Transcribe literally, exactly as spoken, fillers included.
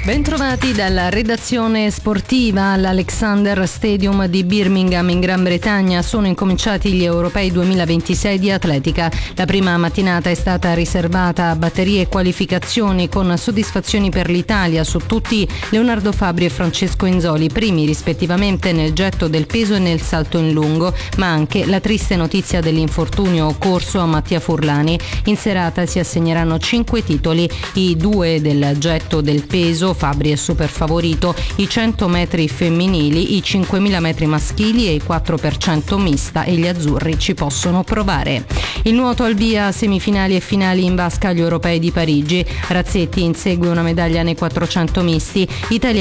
Bentrovati dalla redazione sportiva. All'Alexander Stadium di Birmingham in Gran Bretagna sono incominciati gli europei duemilaventisei di atletica. La prima mattinata è stata riservata a batterie e qualificazioni con soddisfazioni per l'Italia su tutti Leonardo Fabri e Francesco Inzoli, primi rispettivamente nel getto del peso e nel salto in lungo, ma anche la triste notizia dell'infortunio occorso a Mattia Furlani. In serata si assegneranno cinque titoli, i due del getto del peso, Fabri è super favorito, i cento metri femminili, i cinquemila metri maschili e i quattro per cento mista, e gli azzurri ci possono provare. Il nuoto al via, semifinali e finali in vasca agli europei di Parigi. Razzetti insegue una medaglia nei quattrocento misti, italiani